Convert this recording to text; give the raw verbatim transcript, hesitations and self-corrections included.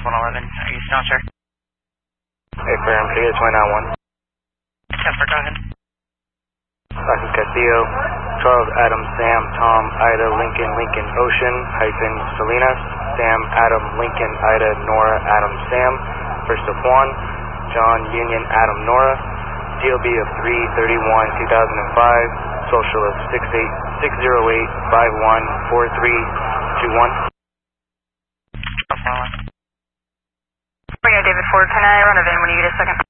one eleven, are you still sure? Hey, firm, can you get twenty-nine one? ten four, go ahead. Doctor Castillo, Charles, Adam, Sam, Tom, Ida, Lincoln, Lincoln, Ocean, hyphen, Salinas, Sam, Adam, Lincoln, Ida, Nora, Adam, Sam, first of Juan, John, Union, Adam, Nora, D O B of three thirty-one two thousand five, social of six eight six zero eight five one four three two one. We got David Ford, can I run a van when you get a second?